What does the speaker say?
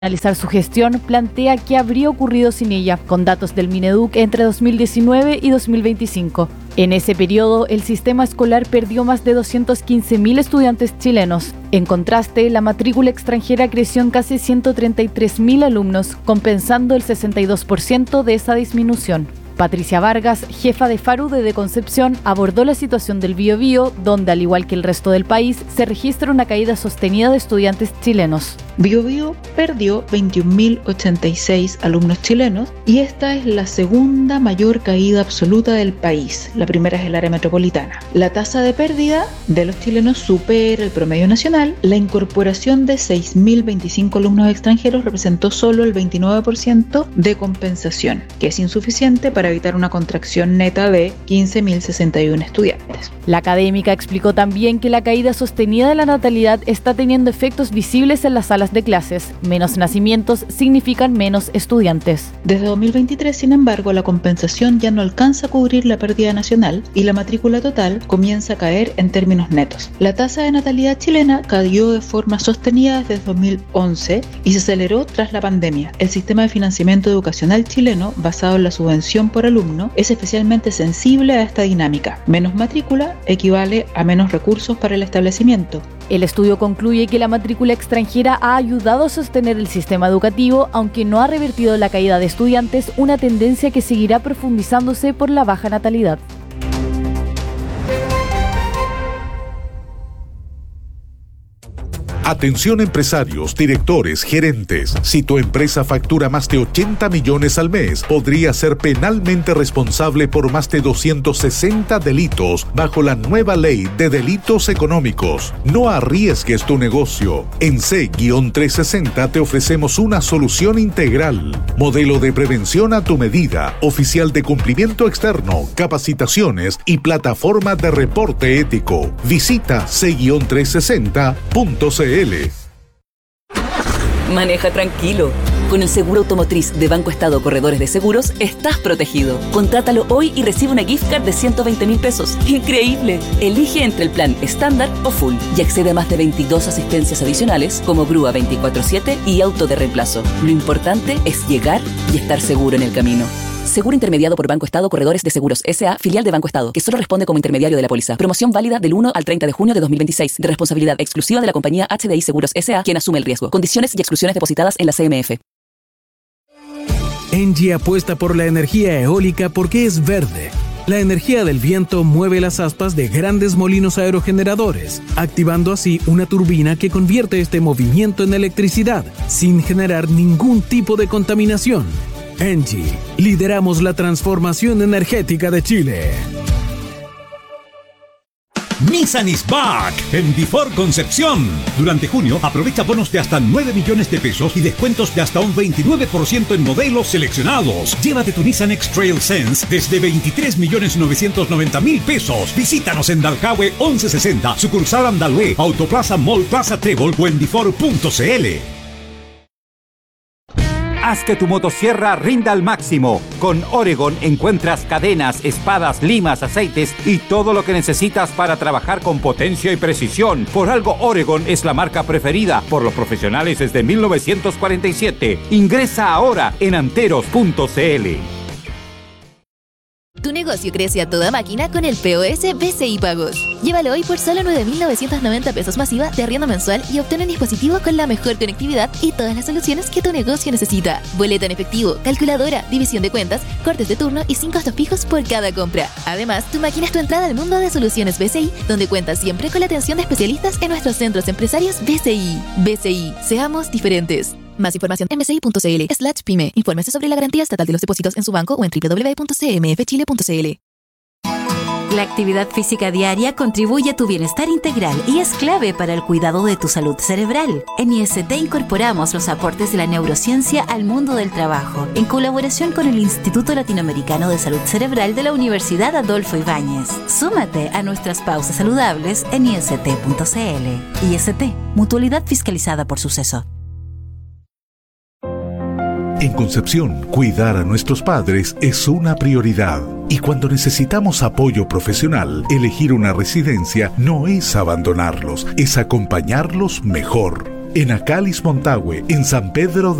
analizar su gestión, plantea qué habría ocurrido sin ella, con datos del Mineduc entre 2019 y 2025. En ese periodo, el sistema escolar perdió más de 215.000 estudiantes chilenos. En contraste, la matrícula extranjera creció en casi 133.000 alumnos, compensando el 62% de esa disminución. Patricia Vargas, jefa de FARUDE de Concepción, abordó la situación del Biobío, donde, al igual que el resto del país, se registra una caída sostenida de estudiantes chilenos. Biobío perdió 21.086 alumnos chilenos y esta es la segunda mayor caída absoluta del país. La primera es el área metropolitana. La tasa de pérdida de los chilenos supera el promedio nacional. La incorporación de 6.025 alumnos extranjeros representó solo el 29% de compensación, que es insuficiente para evitar una contracción neta de 15.061 estudiantes. La académica explicó también que la caída sostenida de la natalidad está teniendo efectos visibles en las salas de clases. Menos nacimientos significan menos estudiantes. Desde 2023, sin embargo, la compensación ya no alcanza a cubrir la pérdida nacional y la matrícula total comienza a caer en términos netos. La tasa de natalidad chilena cayó de forma sostenida desde 2011 y se aceleró tras la pandemia. El sistema de financiamiento educacional chileno, basado en la subvención por alumno, es especialmente sensible a esta dinámica. Menos matrícula equivale a menos recursos para el establecimiento. El estudio concluye que la matrícula extranjera ha ayudado a sostener el sistema educativo, aunque no ha revertido la caída de estudiantes, una tendencia que seguirá profundizándose por la baja natalidad. Atención empresarios, directores, gerentes. Si tu empresa factura más de 80 millones al mes, podría ser penalmente responsable por más de 260 delitos bajo la nueva ley de delitos económicos. No arriesgues tu negocio. En C-360 te ofrecemos una solución integral. Modelo de prevención a tu medida, oficial de cumplimiento externo, capacitaciones y plataforma de reporte ético. Visita C-360.cl. Maneja tranquilo. Con el seguro automotriz de Banco Estado Corredores de Seguros, estás protegido. Contrátalo hoy y recibe una gift card de 120.000 pesos. ¡Increíble! Elige entre el plan estándar o full y accede a más de 22 asistencias adicionales como grúa 24/7 y auto de reemplazo. Lo importante es llegar y estar seguro en el camino. Seguro intermediado por Banco Estado Corredores de Seguros S.A., filial de Banco Estado, que solo responde como intermediario de la póliza. Promoción válida del 1 al 30 de junio de 2026, de responsabilidad exclusiva de la compañía HDI Seguros S.A., quien asume el riesgo. Condiciones y exclusiones depositadas en la CMF. ENGIE apuesta por la energía eólica porque es verde. La energía del viento mueve las aspas de grandes molinos aerogeneradores, activando así una turbina que convierte este movimiento en electricidad, sin generar ningún tipo de contaminación. ENGIE, lideramos la transformación energética de Chile. Nissan is back en Bifor Concepción. Durante junio, aprovecha bonos de hasta 9 millones de pesos y descuentos de hasta un 29% en modelos seleccionados. Llévate tu Nissan X-Trail Sense desde 23.990.000 pesos. Visítanos en Dalcahue 1160, sucursal Andalue, Autoplaza Mall Plaza Trébol o en bifor.cl. Haz que tu motosierra rinda al máximo. Con Oregon encuentras cadenas, espadas, limas, aceites y todo lo que necesitas para trabajar con potencia y precisión. Por algo Oregon es la marca preferida por los profesionales desde 1947. Ingresa ahora en anteros.cl. Tu negocio crece a toda máquina con el POS BCI Pagos. Llévalo hoy por solo 9.990 pesos masiva de arriendo mensual y obtén un dispositivo con la mejor conectividad y todas las soluciones que tu negocio necesita. Boleta en efectivo, calculadora, división de cuentas, cortes de turno y 5 costos fijos por cada compra. Además, tu máquina es tu entrada al mundo de soluciones BCI, donde cuentas siempre con la atención de especialistas en nuestros centros empresarios BCI. BCI, seamos diferentes. Más información en bci.cl/pyme. Infórmese sobre la garantía estatal de los depósitos en su banco o en www.cmfchile.cl. La actividad física diaria contribuye a tu bienestar integral y es clave para el cuidado de tu salud cerebral. En IST incorporamos los aportes de la neurociencia al mundo del trabajo, en colaboración con el Instituto Latinoamericano de Salud Cerebral de la Universidad Adolfo Ibáñez. Súmate a nuestras pausas saludables en ist.cl. IST, mutualidad fiscalizada por Suceso. En Concepción, cuidar a nuestros padres es una prioridad. Y cuando necesitamos apoyo profesional, elegir una residencia no es abandonarlos, es acompañarlos mejor. En Acalis Montagüe, en San Pedro